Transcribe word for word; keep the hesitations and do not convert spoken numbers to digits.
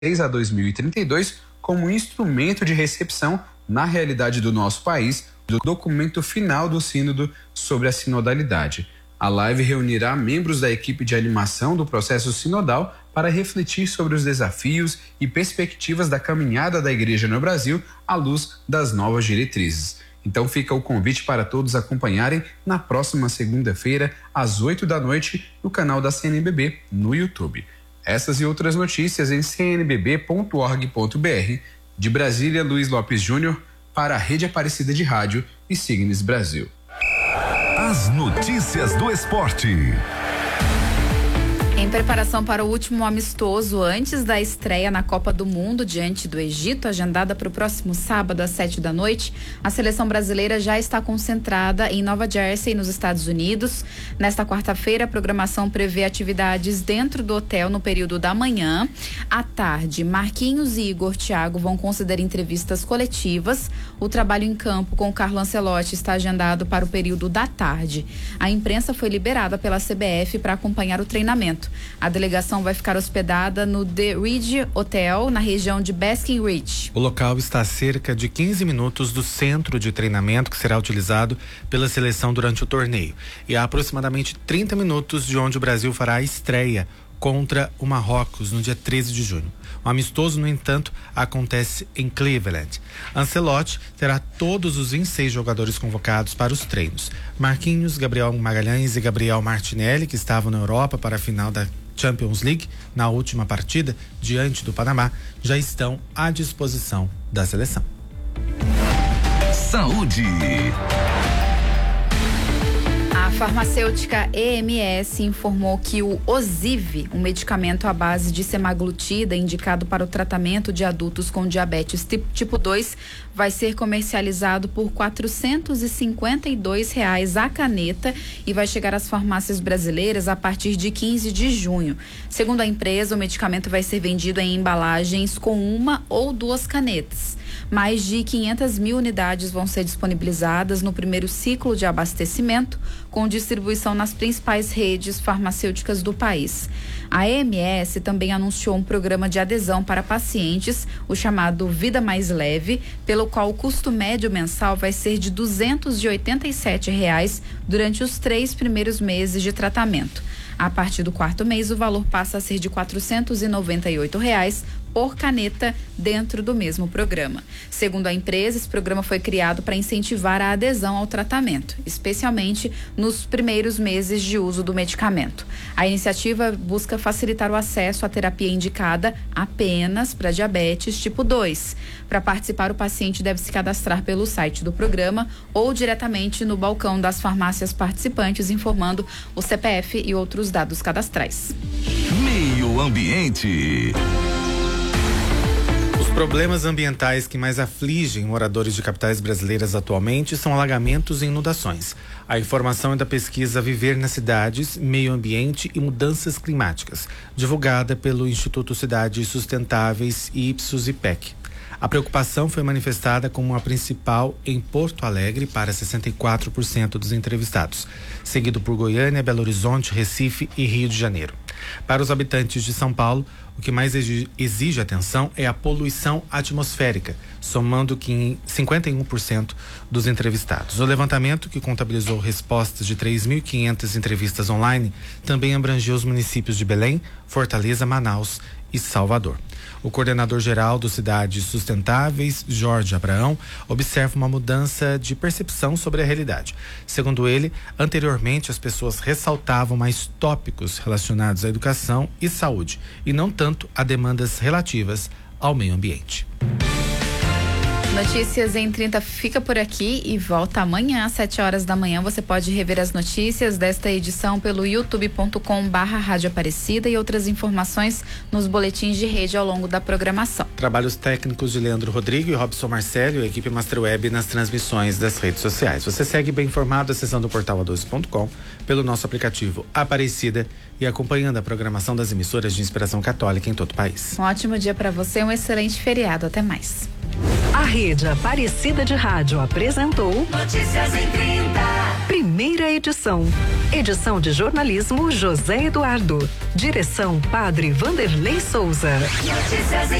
a dois mil e trinta e dois como instrumento de recepção na realidade do nosso país do documento final do Sínodo sobre a sinodalidade. A live reunirá membros da equipe de animação do processo sinodal para refletir sobre os desafios e perspectivas da caminhada da Igreja no Brasil à luz das novas diretrizes. Então fica o convite para todos acompanharem na próxima segunda-feira, às oito da noite, no canal da C N B B no YouTube. Essas e outras notícias em c n b b ponto org ponto b r. De Brasília, Luiz Lopes Júnior, para a Rede Aparecida de Rádio e Signes Brasil. As notícias do esporte. Em preparação para o último amistoso antes da estreia na Copa do Mundo diante do Egito, agendada para o próximo sábado às sete da noite, a seleção brasileira já está concentrada em Nova Jersey, nos Estados Unidos. Nesta quarta-feira, a programação prevê atividades dentro do hotel no período da manhã. À tarde, Marquinhos e Igor Thiago vão conceder entrevistas coletivas. O trabalho em campo com o Carlo Ancelotti está agendado para o período da tarde. A imprensa foi liberada pela C B F para acompanhar o treinamento. A delegação vai ficar hospedada no The Ridge Hotel, na região de Basking Ridge. O local está a cerca de quinze minutos do centro de treinamento que será utilizado pela seleção durante o torneio e a aproximadamente trinta minutos de onde o Brasil fará a estreia contra o Marrocos no dia treze de junho. O amistoso, no entanto, acontece em Cleveland. Ancelotti terá todos os vinte e seis jogadores convocados para os treinos. Marquinhos, Gabriel Magalhães e Gabriel Martinelli, que estavam na Europa para a final da Champions League na última partida diante do Panamá, já estão à disposição da seleção. Saúde. A farmacêutica E M S informou que o Ozivy, um medicamento à base de semaglutida indicado para o tratamento de adultos com diabetes tipo dois, vai ser comercializado por quatrocentos e cinquenta e dois reais a caneta e vai chegar às farmácias brasileiras a partir de quinze de junho. Segundo a empresa, o medicamento vai ser vendido em embalagens com uma ou duas canetas. Mais de quinhentas mil unidades vão ser disponibilizadas no primeiro ciclo de abastecimento, com distribuição nas principais redes farmacêuticas do país. A E M S também anunciou um programa de adesão para pacientes, o chamado Vida Mais Leve, pelo qual o custo médio mensal vai ser de duzentos e oitenta e sete reais durante os três primeiros meses de tratamento. A partir do quarto mês, o valor passa a ser de quatrocentos e noventa e oito reais por caneta dentro do mesmo programa. Segundo a empresa, esse programa foi criado para incentivar a adesão ao tratamento, especialmente nos primeiros meses de uso do medicamento. A iniciativa busca facilitar o acesso à terapia indicada apenas para diabetes tipo dois. Para participar, o paciente deve se cadastrar pelo site do programa ou diretamente no balcão das farmácias participantes, informando o C P F e outros dados cadastrais. Meio Ambiente. Os problemas ambientais que mais afligem moradores de capitais brasileiras atualmente são alagamentos e inundações. A informação é da pesquisa Viver nas Cidades, Meio Ambiente e Mudanças Climáticas, divulgada pelo Instituto Cidades Sustentáveis e Ipsos IPEC. A preocupação foi manifestada como a principal em Porto Alegre para sessenta e quatro por cento dos entrevistados, seguido por Goiânia, Belo Horizonte, Recife e Rio de Janeiro. Para os habitantes de São Paulo, o que mais exige atenção é a poluição atmosférica, somando que cinquenta e um por cento dos entrevistados. O levantamento, que contabilizou respostas de três mil e quinhentas entrevistas online, também abrangeu os municípios de Belém, Fortaleza, Manaus e Salvador. O coordenador-geral do Cidades Sustentáveis, Jorge Abraão, observa uma mudança de percepção sobre a realidade. Segundo ele, anteriormente as pessoas ressaltavam mais tópicos relacionados à educação e saúde, e não tanto a demandas relativas ao meio ambiente. Notícias em trinta fica por aqui e volta amanhã às sete horas da manhã. Você pode rever as notícias desta edição pelo youtube ponto com barra Rádio Aparecida e outras informações nos boletins de rede ao longo da programação. Trabalhos técnicos de Leandro Rodrigo e Robson Marcelo e a equipe Masterweb nas transmissões das redes sociais. Você segue bem informado acessando o portal a doze ponto com, pelo nosso aplicativo Aparecida e acompanhando a programação das emissoras de inspiração católica em todo o país. Um ótimo dia para você, um excelente feriado. Até mais. A Rede Aparecida de Rádio apresentou Notícias em trinta. Primeiro primeira edição. Edição de jornalismo José Eduardo. Direção Padre Vanderlei Souza. Notícias